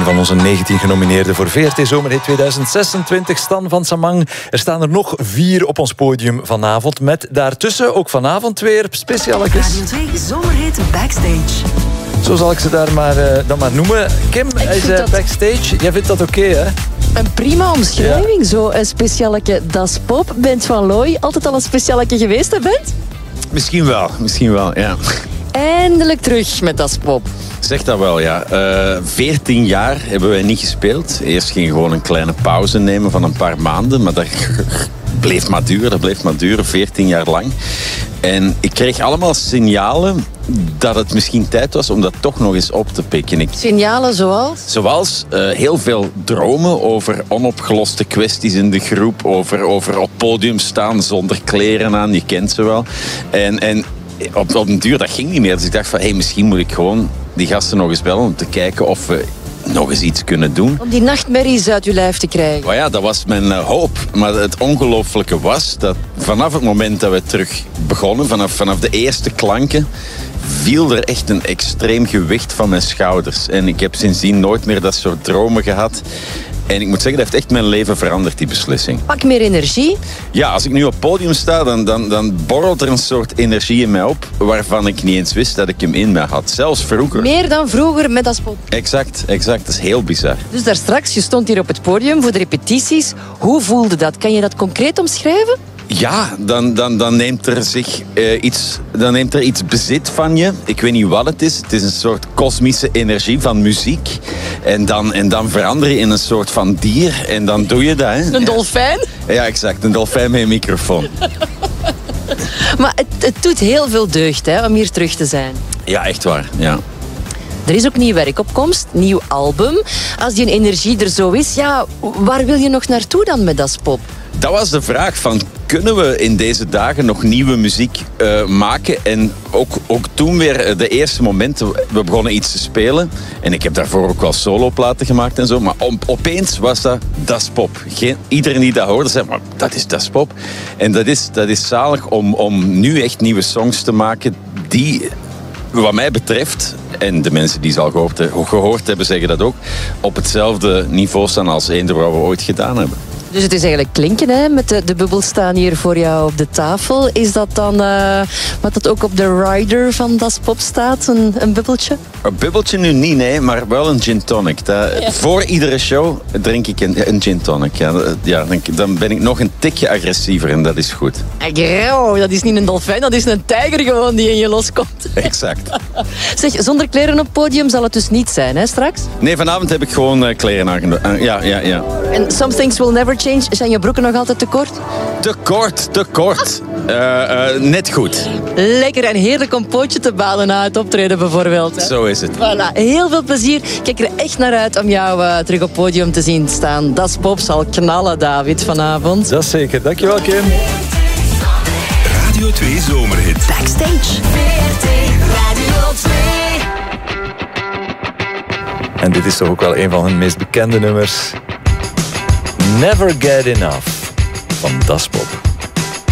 Een van onze 19 genomineerden voor VRT Zomerhit 2026, Stan van Samang. Er staan er nog 4 op ons podium vanavond. Met daartussen ook vanavond weer specialetjes. Radio 2 Zomerhit Backstage. Zo zal ik ze daar dan maar noemen. Kim is backstage. Jij vindt dat oké, hè? Een prima omschrijving, ja. Zo een specialeke Das Pop. Bent van Looy altijd al een specialeke geweest, hè, Bent? Misschien wel, ja. Eindelijk terug met Das Pop. Zeg dat wel, ja. 14 jaar hebben wij niet gespeeld. Eerst ging gewoon een kleine pauze nemen van een paar maanden, maar dat bleef maar duren, 14 jaar lang. En ik kreeg allemaal signalen dat het misschien tijd was om dat toch nog eens op te pikken. Signalen zoals? Zoals heel veel dromen over onopgeloste kwesties in de groep, over op podium staan zonder kleren aan, je kent ze wel. En op een duur, dat ging niet meer. Dus ik dacht van, misschien moet ik gewoon die gasten nog eens bellen om te kijken of we nog eens iets kunnen doen. Om die nachtmerries uit je lijf te krijgen. Maar ja, dat was mijn hoop. Maar het ongelooflijke was dat vanaf het moment dat we terug begonnen, vanaf de eerste klanken, viel er echt een extreem gewicht van mijn schouders. En ik heb sindsdien nooit meer dat soort dromen gehad. En ik moet zeggen, dat heeft echt mijn leven veranderd, die beslissing. Pak meer energie? Ja, als ik nu op het podium sta, dan borrelt er een soort energie in mij op, waarvan ik niet eens wist dat ik hem in mij had. Zelfs vroeger. Meer dan vroeger met Das Pop? Exact. Dat is heel bizar. Dus daar straks, je stond hier op het podium voor de repetities. Hoe voelde dat? Kan je dat concreet omschrijven? Ja, dan neemt er iets bezit van je. Ik weet niet wat het is. Het is een soort kosmische energie van muziek. En dan verander je in een soort van dier. En dan doe je dat. Hè. Een dolfijn? Ja, exact. Een dolfijn met een microfoon. Maar het doet heel veel deugd, hè, om hier terug te zijn. Ja, echt waar. Ja. Er is ook nieuw werk op komst, nieuw album. Als die energie er zo is, ja, waar wil je nog naartoe dan met Das Pop? Dat was de vraag van, kunnen we in deze dagen nog nieuwe muziek maken? En ook toen weer de eerste momenten, we begonnen iets te spelen. En ik heb daarvoor ook wel soloplaten gemaakt en zo. Maar opeens was dat Das Pop. Iedereen die dat hoorde zei, maar dat is Das Pop. En dat is zalig om nu echt nieuwe songs te maken die, wat mij betreft, en de mensen die ze al gehoord hebben zeggen dat ook, op hetzelfde niveau staan als eender wat we ooit gedaan hebben. Dus het is eigenlijk klinken, hè? Met de bubbels staan hier voor jou op de tafel. Is dat dan wat dat ook op de rider van Das Pop staat, een bubbeltje? Een bubbeltje nu niet, nee, maar wel een gin tonic. Voor iedere show drink ik een gin tonic. Ja, dan ben ik nog een tikje agressiever en dat is goed. Dat is niet een dolfijn, dat is een tijger gewoon die in je loskomt. Exact. Zeg, zonder kleren op podium zal het dus niet zijn, hè, straks? Nee, vanavond heb ik gewoon kleren aangenomen. Ja. En Some Things Will Never Change, zijn je broeken nog altijd te kort? Te kort. Net goed. Lekker en heerlijk om pootje te balen na het optreden bijvoorbeeld. Hè? Zo is het. Voilà, heel veel plezier. Ik kijk er echt naar uit om jou terug op podium te zien staan. Das Pop zal knallen, David, vanavond. Dat is zeker. Dankjewel, Kim. Radio 2 Zomerhit. Backstage. VRT Radio 2. En dit is toch ook wel een van hun meest bekende nummers. Never Get Enough van Das Pop.